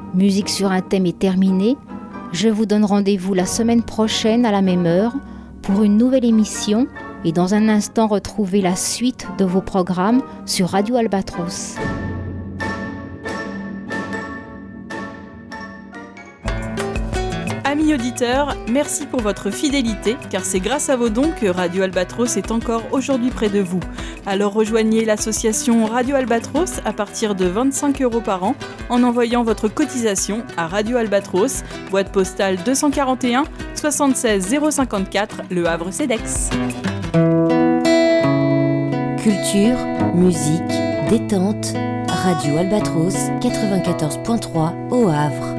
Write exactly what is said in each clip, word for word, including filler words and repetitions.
Musique sur un thème est terminée. Je vous donne rendez-vous la semaine prochaine à la même heure pour une nouvelle émission et dans un instant retrouver la suite de vos programmes sur Radio Albatros. Amis auditeurs, merci pour votre fidélité, car c'est grâce à vos dons que Radio Albatros est encore aujourd'hui près de vous. Alors rejoignez l'association Radio Albatros à partir de vingt-cinq euros par an en envoyant votre cotisation à Radio Albatros, boîte postale deux cent quarante et un soixante-seize zéro cinquante-quatre, Le Havre-Cedex. Culture, musique, détente, Radio Albatros quatre-vingt-quatorze virgule trois au Havre.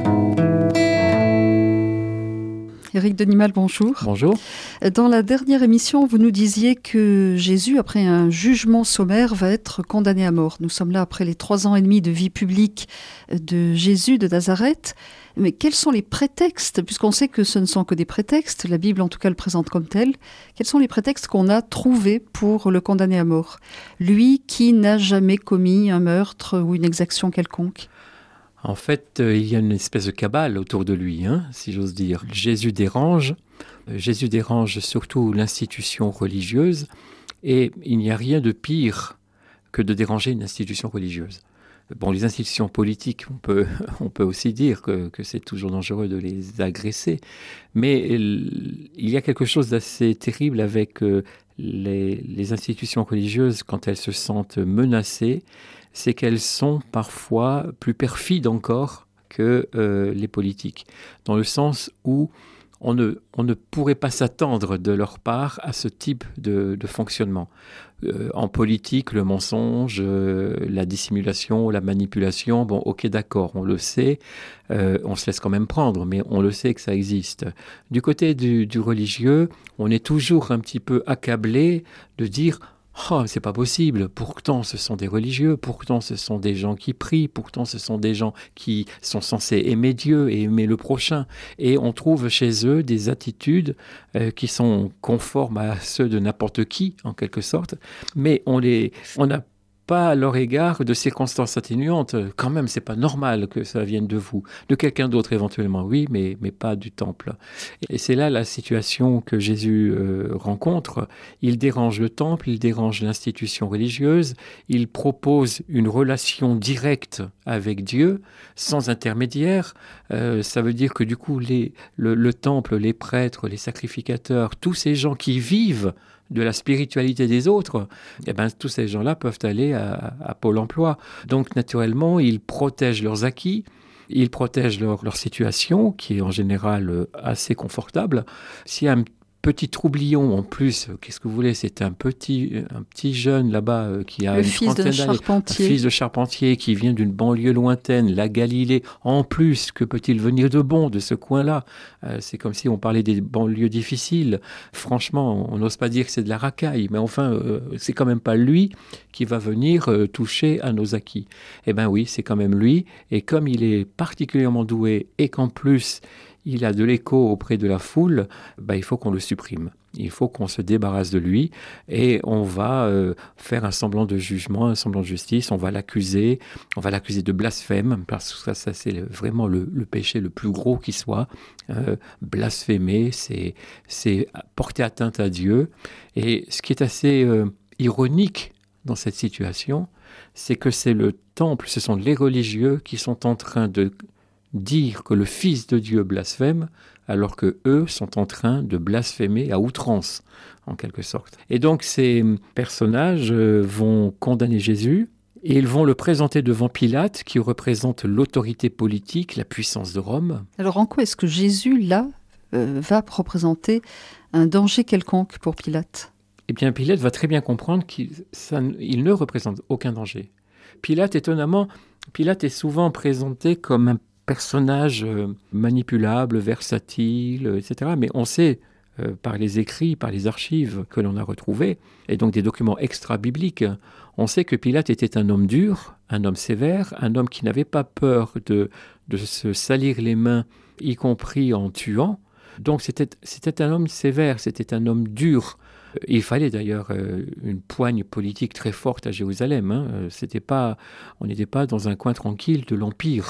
Éric Denimal, bonjour. Bonjour. Dans la dernière émission, vous nous disiez que Jésus, après un jugement sommaire, va être condamné à mort. Nous sommes là après les trois ans et demi de vie publique de Jésus de Nazareth. Mais quels sont les prétextes, puisqu'on sait que ce ne sont que des prétextes, la Bible en tout cas le présente comme tel, quels sont les prétextes qu'on a trouvés pour le condamner à mort? Lui qui n'a jamais commis un meurtre ou une exaction quelconque. En fait, euh, il y a une espèce de cabale autour de lui, hein, si j'ose dire. Jésus dérange. Euh, Jésus dérange surtout l'institution religieuse. Et il n'y a rien de pire que de déranger une institution religieuse. Bon, les institutions politiques, on peut, on peut aussi dire que, que c'est toujours dangereux de les agresser. Mais il y a quelque chose d'assez terrible avec euh, les, les institutions religieuses quand elles se sentent menacées. C'est qu'elles sont parfois plus perfides encore que euh, les politiques, dans le sens où on ne, on ne pourrait pas s'attendre de leur part à ce type de, de fonctionnement. Euh, en politique, le mensonge, euh, la dissimulation, la manipulation, bon, ok, d'accord, on le sait, euh, on se laisse quand même prendre, mais on le sait que ça existe. Du côté du, du religieux, on est toujours un petit peu accablé de dire « Oh, c'est pas possible, pourtant ce sont des religieux, pourtant ce sont des gens qui prient, pourtant ce sont des gens qui sont censés aimer Dieu et aimer le prochain. » Et on trouve chez eux des attitudes euh, qui sont conformes à ceux de n'importe qui, en quelque sorte, mais on les, on n'a pas à leur égard de circonstances atténuantes. Quand même, c'est pas normal que ça vienne de vous. De quelqu'un d'autre éventuellement, oui, mais, mais pas du temple. Et c'est là la situation que Jésus euh, rencontre. Il dérange le temple, il dérange l'institution religieuse, il propose une relation directe avec Dieu, sans intermédiaire. Euh, ça veut dire que du coup, les, le, le temple, les prêtres, les sacrificateurs, tous ces gens qui vivent de la spiritualité des autres, eh ben, tous ces gens-là peuvent aller à, à Pôle emploi. Donc, naturellement, ils protègent leurs acquis, ils protègent leur, leur situation, qui est en général assez confortable. S'il y a un petit troublion en plus, qu'est-ce que vous voulez, c'est un petit, un petit jeune là-bas euh, qui a le une fils d'un charpentier. Un fils de charpentier qui vient d'une banlieue lointaine, la Galilée. En plus, que peut-il venir de bon de ce coin-là? euh, C'est comme si on parlait des banlieues difficiles. Franchement, on n'ose pas dire que c'est de la racaille, mais enfin, euh, c'est quand même pas lui qui va venir euh, toucher à nos acquis. Eh bien oui, c'est quand même lui. Et comme il est particulièrement doué et qu'en plus, il a de l'écho auprès de la foule, bah, il faut qu'on le supprime. Il faut qu'on se débarrasse de lui et on va euh, faire un semblant de jugement, un semblant de justice. On va l'accuser, on va l'accuser de blasphème, parce que ça, ça c'est le, vraiment le, le péché le plus gros qui soit. Euh, blasphémer, c'est, c'est porter atteinte à Dieu. Et ce qui est assez euh, ironique dans cette situation, c'est que c'est le temple, ce sont les religieux qui sont en train de dire que le Fils de Dieu blasphème, alors que eux sont en train de blasphémer à outrance, en quelque sorte. Et donc ces personnages vont condamner Jésus, et ils vont le présenter devant Pilate, qui représente l'autorité politique, la puissance de Rome. Alors en quoi est-ce que Jésus, là, euh, va représenter un danger quelconque pour Pilate? Eh bien, Pilate va très bien comprendre qu'il ça, il ne représente aucun danger. Pilate, étonnamment, Pilate est souvent présenté comme un personnage euh, manipulable, versatile, euh, et cetera. Mais on sait, euh, par les écrits, par les archives que l'on a retrouvées, et donc des documents extra-bibliques, on sait que Pilate était un homme dur, un homme sévère, un homme qui n'avait pas peur de, de se salir les mains, y compris en tuant. Donc c'était, c'était un homme sévère, c'était un homme dur. Il fallait d'ailleurs euh, une poigne politique très forte à Jérusalem. Hein. C'était pas, on n'était pas dans un coin tranquille de l'Empire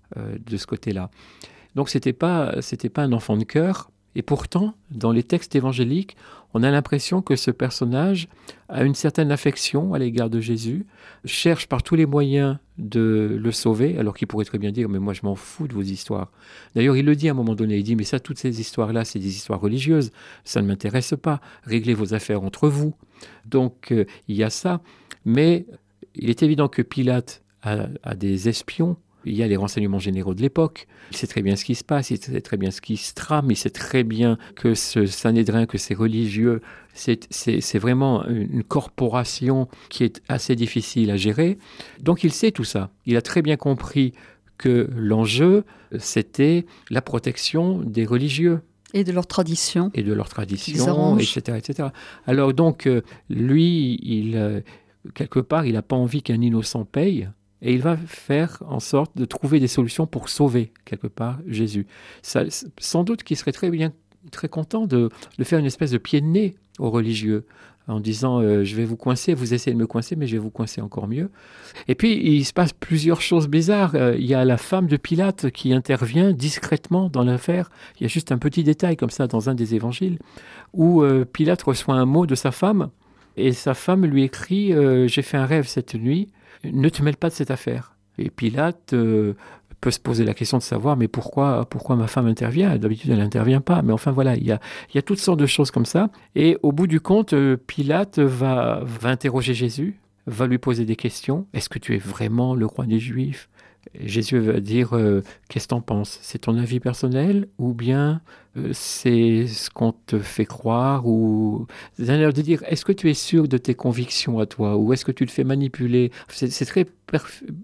euh, de ce côté-là. Donc c'était pas, c'était pas un enfant de cœur. Et pourtant, dans les textes évangéliques, on a l'impression que ce personnage a une certaine affection à l'égard de Jésus, cherche par tous les moyens de le sauver, alors qu'il pourrait très bien dire « mais moi je m'en fous de vos histoires ». D'ailleurs, il le dit à un moment donné, il dit « mais ça, toutes ces histoires-là, c'est des histoires religieuses, ça ne m'intéresse pas, réglez vos affaires entre vous ». Donc, euh, il y a ça, mais il est évident que Pilate a, a des espions. Il y a les renseignements généraux de l'époque. Il sait très bien ce qui se passe, il sait très bien ce qui se trame, il sait très bien que ce Sanhédrin, que ces religieux, c'est, c'est, c'est vraiment une corporation qui est assez difficile à gérer. Donc il sait tout ça. Il a très bien compris que l'enjeu, c'était la protection des religieux. Et de leur tradition. Et de leur tradition, et cetera, et cetera. Alors donc, lui, il, quelque part, il n'a pas envie qu'un innocent paye. Et il va faire en sorte de trouver des solutions pour sauver, quelque part, Jésus. Ça, sans doute qu'il serait très bien, très content de, de faire une espèce de pied de nez aux religieux, en disant euh, « je vais vous coincer, vous essayez de me coincer, mais je vais vous coincer encore mieux ». Et puis, il se passe plusieurs choses bizarres. Euh, il y a la femme de Pilate qui intervient discrètement dans l'affaire. Il y a juste un petit détail comme ça dans un des évangiles, où euh, Pilate reçoit un mot de sa femme, et sa femme lui écrit euh, « j'ai fait un rêve cette nuit ». Ne te mêle pas de cette affaire. Et Pilate euh, peut se poser la question de savoir, mais pourquoi, pourquoi ma femme intervient ? D'habitude, elle n'intervient pas. Mais enfin, voilà, il y a, il y a toutes sortes de choses comme ça. Et au bout du compte, euh, Pilate va, va interroger Jésus, va lui poser des questions. Est-ce que tu es vraiment le roi des Juifs ? Et Jésus va dire, euh, qu'est-ce que t'en penses ? C'est ton avis personnel ou bien euh, c'est ce qu'on te fait croire ou... C'est-à-dire de dire, est-ce que tu es sûr de tes convictions à toi ou est-ce que tu te fais manipuler ? C'est, c'est très perf...